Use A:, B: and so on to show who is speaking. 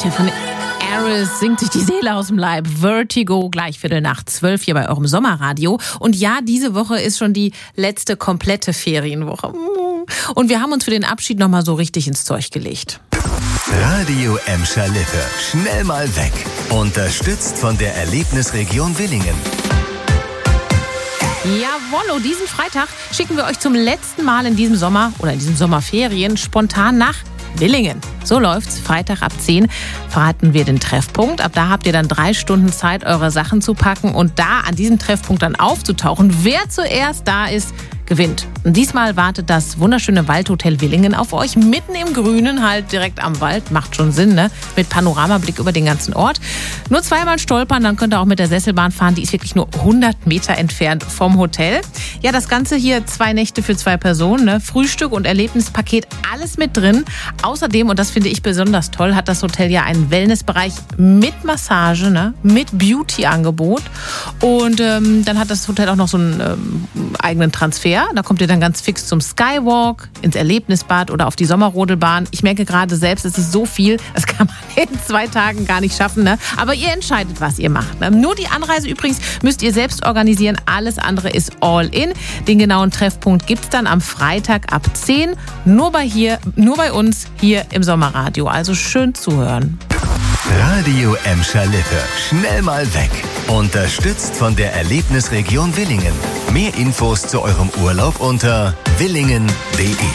A: Hier von Aris singt sich die Seele aus dem Leib. Vertigo, gleich 11:45 hier bei eurem Sommerradio. Und ja, diese Woche ist schon die letzte komplette Ferienwoche. Und wir haben uns für den Abschied nochmal so richtig ins Zeug gelegt.
B: Radio Emscher Lippe. Schnell mal weg. Unterstützt von der Erlebnisregion Willingen.
A: Jawollo, diesen Freitag schicken wir euch zum letzten Mal in diesem Sommer oder in diesen Sommerferien spontan nach Willingen. So läuft's. Freitag ab 10 verraten wir den Treffpunkt. Ab da habt ihr dann 3 Stunden Zeit, eure Sachen zu packen und da an diesem Treffpunkt dann aufzutauchen. Wer zuerst da ist, gewinnt. Und diesmal wartet das wunderschöne Waldhotel Willingen auf euch, mitten im Grünen, halt direkt am Wald. Macht schon Sinn, ne? Mit Panoramablick über den ganzen Ort. Nur zweimal stolpern, dann könnt ihr auch mit der Sesselbahn fahren. Die ist wirklich nur 100 Meter entfernt vom Hotel. Ja, das Ganze hier 2 Nächte für 2 Personen, ne? Frühstück und Erlebnispaket, alles mit drin. Außerdem, und das finde ich besonders toll, hat das Hotel ja einen Wellnessbereich mit Massage, ne? Mit Beauty-Angebot. Und dann hat das Hotel auch noch so einen eigenen Transfer. Da kommt ihr dann ganz fix zum Skywalk, ins Erlebnisbad oder auf die Sommerrodelbahn. Ich merke gerade selbst, es ist so viel, das kann man in 2 Tagen gar nicht schaffen. Ne? Aber ihr entscheidet, was ihr macht. Ne? Nur die Anreise übrigens müsst ihr selbst organisieren. Alles andere ist all in. Den genauen Treffpunkt gibt's dann am Freitag ab 10. Nur bei uns hier im Sommerradio. Also schön zuhören.
B: Radio Emscher Lippe. Schnell mal weg. Unterstützt von der Erlebnisregion Willingen. Mehr Infos zu eurem Urlaub unter willingen.de.